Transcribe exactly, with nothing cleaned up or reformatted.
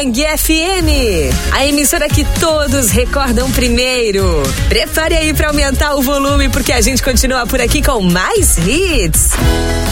Bang F M, a emissora que todos recordam primeiro. Prepare aí para aumentar o volume, porque a gente continua por aqui com mais hits.